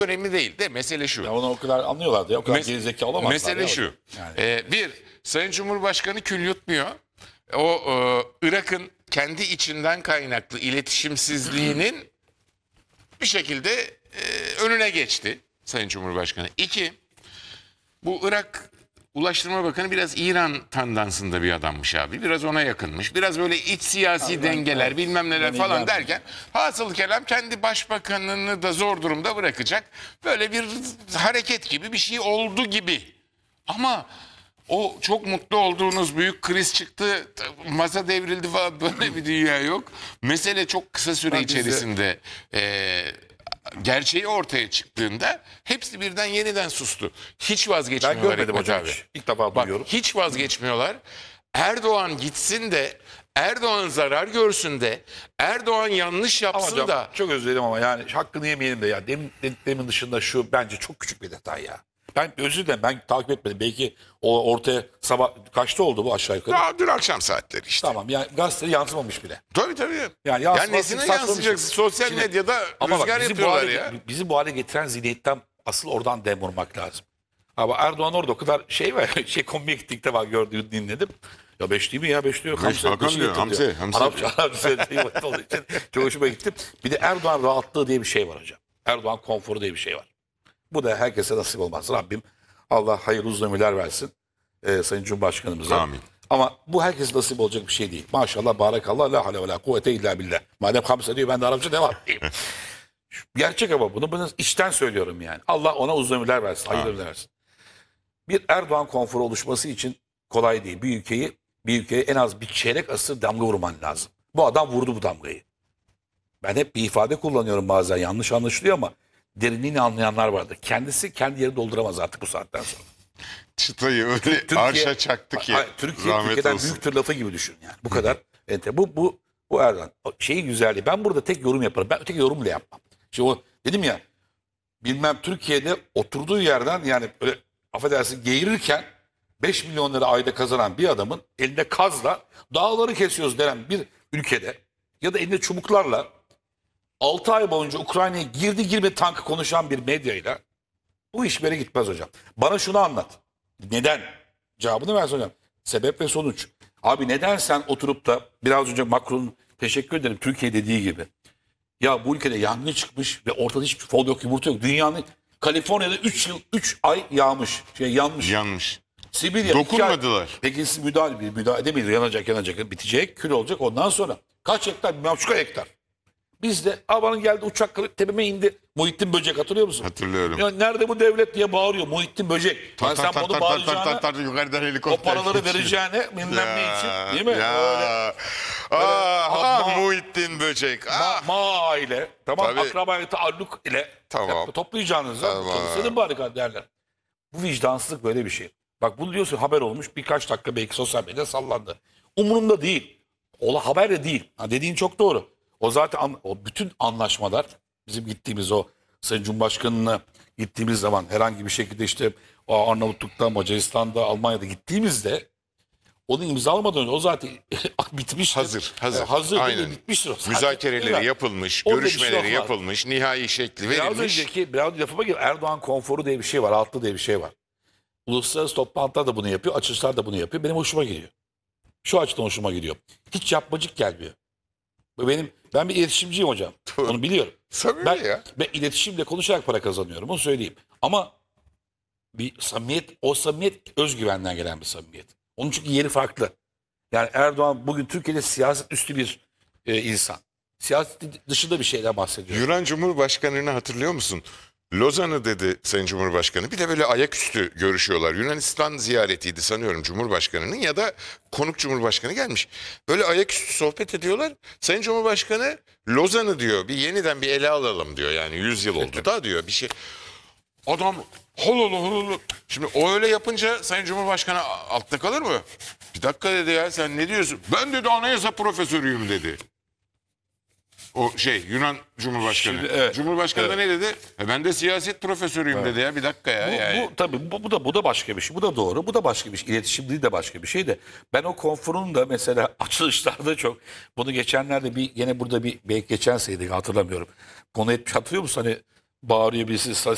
önemli değil de mesele şu. Ya onu o kadar anlıyorlardı ya. O kadar Mes- gerizekalı olamazlar. Mesele ya. şu. Yani. Bir, Sayın Cumhurbaşkanı kül yutmuyor. O Irak'ın kendi içinden kaynaklı iletişimsizliğinin bir şekilde önüne geçti Sayın Cumhurbaşkanı. İki, bu Irak Ulaştırma Bakanı biraz İran tandansında bir adammış abi. Biraz ona yakınmış. Biraz böyle iç siyasi Abi dengeler evet. bilmem neler Ben falan ilgilenmiyorum. derken hasılı kelam kendi başbakanını da zor durumda bırakacak. Böyle bir hareket gibi bir şey oldu gibi. Ama o çok mutlu olduğunuz büyük kriz çıktı, masa devrildi falan böyle bir dünya yok. Mesele çok kısa süre Ben bize- içerisinde gerçeği ortaya çıktığında hepsi birden yeniden sustu. Hiç Ben vazgeçmiyorlar görmedim Hikmet hocam abi. hiç. İlk defa Bak duyuyorum. hiç vazgeçmiyorlar. Erdoğan gitsin de Erdoğan zarar görsün de Erdoğan yanlış Ama yapsın hocam da çok özür dilerim ama yani hakkını yemeyelim de ya. Demin dışında şu bence çok küçük bir detay ya. Ben özür dilerim ben takip etmedim. Belki o ortaya sabah kaçta oldu bu aşağı yukarı? daha dün akşam saatleri işte. Tamam yani gazeteye yansımamış bile. Tabii. Yani Yani yansıması nesine saçma bir şey. yansıyacaksın? Sosyal Şimdi- medyada Ama bak, rüzgar bizi bu yapıyorlar hale, ya. bizi bu hale getiren zihniyetten asıl oradan dem vurmak lazım. Ama Erdoğan orada o kadar şey var. Kombiye gittikte var gördüğünü dinledim. Ya 5 değil mi ya 5 diyor. Hakan diyor, Hamsi. Arapça söylediği olduğu için çok hoşuma gitti. Bir de Erdoğan rahatlığı diye bir şey var hocam. Erdoğan konforu diye bir şey var. Bu da herkese nasip olmaz. Rabbim Allah hayırlı uzun ömürler versin. Sayın Cumhurbaşkanımıza. Amin. Ama bu herkese nasip olacak bir şey değil. Maşallah barakallah la havle ve la kuvvete illa billah. Madem Hamsi diyor ben de Arapça devam edeyim. Gerçek ama bunu içten söylüyorum yani. Allah ona uzun ömürler versin, hayırlı ömürler versin. Bir Erdoğan konforu oluşması için kolay değil. Bir ülkeye en az bir çeyrek asır damga vurman lazım. Bu adam vurdu bu damgayı. Ben hep bir ifade kullanıyorum bazen yanlış anlaşılıyor ama derinliğini anlayanlar vardır. Kendisi kendi yeri dolduramaz artık bu saatten sonra. Çıtayı öyle arşa çaktı ki. Türkiye rahmet Türkiye'den olsun. büyüktür lafı gibi düşün yani. Bu kadar. Bu Erdoğan. Şeyi güzelliği. Ben burada tek yorum yaparım. Ben öteki yorum bile yapmam. Şimdi o dedim ya bilmem Türkiye'de oturduğu yerden yani öyle affedersin geğirirken 5 milyon lira ayda kazanan bir adamın elinde kazla dağları kesiyoruz denen bir ülkede ya da elinde çubuklarla 6 ay boyunca Ukrayna'ya girdi girmedi tankı konuşan bir medyayla bu iş böyle gitmez hocam. Bana şunu anlat. Neden? Cevabını versin hocam. Sebep ve sonuç. Abi neden sen oturup da biraz önce Macron'un teşekkür ederim Türkiye dediği gibi. Ya bu ülkede yangın çıkmış ve ortada hiçbir fol yok, yumurta yok. Dünyanın Kaliforniya'da 3 ay yağmış. Yanmış. Yanmış. Sibirya 2 ay. Dokunmadılar. Peki siz müdahale edemeyiz. Yanacak, bitecek, kül olacak. Ondan sonra kaç hektar? 1,5 hektar. Bizde Avrupa'nın geldi uçak tepeme indi. Muhittin Böcek hatırlıyor musun? Hatırlıyorum. Ya nerede bu devlet diye bağırıyor Muhittin Böcek. Yani sen bunu bağıracağına yukarıdan o helikopter paraları geçiyor. vereceğine bilmem ne için değil mi? Ya. Öyle. Muhittin Böcek. Ah. Ma ile tamam Tabii. akrabaya taalluk ile Tamam. toplayacağınızda Tamam. çalışsın bari derler. Bu vicdansızlık böyle bir şey. Bak bunu diyorsun haber olmuş birkaç dakika belki sosyal medyada sallandı. Umurumda değil. Ola haber de değil. Ha, dediğin çok doğru. O zaten o bütün anlaşmalar bizim gittiğimiz o Sayın Cumhurbaşkanı'na gittiğimiz zaman herhangi bir şekilde işte o Arnavutluk'ta, Macaristan'da, Almanya'da gittiğimizde onu imzalamadan önce o zaten bitmiş. Hazır. Hazır Aynen. değil, bitmiştir o zaten. Müzakereleri Evet. yapılmış, Orada bir şey görüşmeleri yok var. yapılmış, nihai şekli Biraz verilmiş. önceki lafıma gibi Erdoğan konforu diye bir şey var, altlı diye bir şey var. Uluslararası toplantılar da bunu yapıyor, açılışlar da bunu yapıyor. Benim hoşuma gidiyor. Şu açıdan hoşuma gidiyor. Hiç yapmacık gelmiyor. Ben bir iletişimciyim hocam. Doğru. Onu biliyorum. Samimi ya. Ben iletişimle konuşarak para kazanıyorum. Onu söyleyeyim. Ama bir samimiyet, o samimiyet özgüvenden gelen bir samimiyet. Onun çünkü yeri farklı. Yani Erdoğan bugün Türkiye'de siyaset üstü bir insan. Siyaset dışında bir şeyden bahsediyor. Yunan Cumhurbaşkanı'nı hatırlıyor musun? Lozan'ı dedi Sayın Cumhurbaşkanı. Bir de böyle ayaküstü görüşüyorlar. Yunanistan ziyaretiydi sanıyorum Cumhurbaşkanı'nın ya da konuk Cumhurbaşkanı gelmiş. Böyle ayaküstü sohbet ediyorlar. Sayın Cumhurbaşkanı Lozan'ı diyor yeniden bir ele alalım diyor. Yani 100 yıl oldu da diyor bir şey. Adam hololu. Şimdi o öyle yapınca Sayın Cumhurbaşkanı altta kalır mı? Bir dakika dedi ya sen ne diyorsun? Ben dedi anayasa profesörüyüm dedi. O Yunan Cumhurbaşkanı. Şimdi, evet, Cumhurbaşkanı da evet. ne dedi? Ben de siyaset profesörüyüm dedi ya bir dakika ya. yani. Tabii bu da başka bir şey. Bu da doğru. Bu da başka bir şey. İletişim değil de başka bir şey de. Ben o konforun da mesela açılışlarda çok bunu geçenlerde gene burada belki geçen seneydi hatırlamıyorum. Konu etmiş hatırlıyor musun? Hani bağırıyor birisi